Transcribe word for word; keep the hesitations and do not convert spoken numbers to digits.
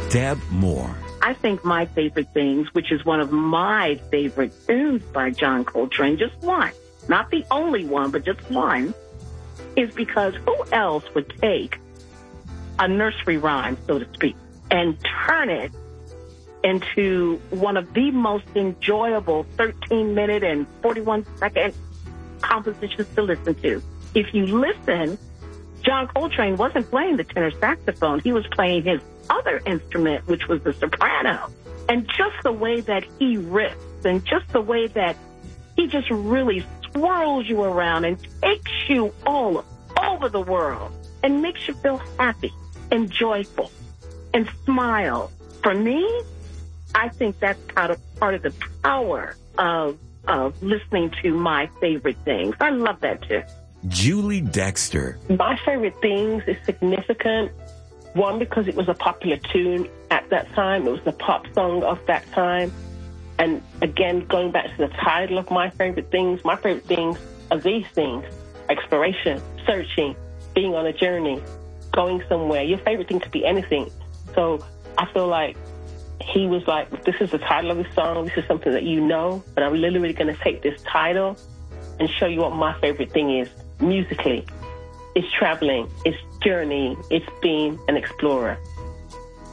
Deb Moore. I think My Favorite Things, which is one of my favorite tunes by John Coltrane, just one, not the only one, but just one, is because who else would take a nursery rhyme, so to speak, and turn it into one of the most enjoyable thirteen minute and forty-one second compositions to listen to. If you listen, John Coltrane wasn't playing the tenor saxophone. He was playing his other instrument, which was the soprano. And just the way that he riffs and just the way that he just really swirls you around and takes you all over the world and makes you feel happy and joyful and smile. For me, I think that's part of, part of the power of, of listening to My Favorite Things. I love that too. Julie Dexter. My Favorite Things is significant. One, because it was a popular tune at that time. It was the pop song of that time. And again, going back to the title of My Favorite Things, my favorite things are these things: exploration, searching, being on a journey, going somewhere. Your favorite thing could be anything. So I feel like he was like, this is the title of the song. This is something that you know, but I'm literally going to take this title and show you what my favorite thing is musically. It's traveling, it's journeying, it's being an explorer.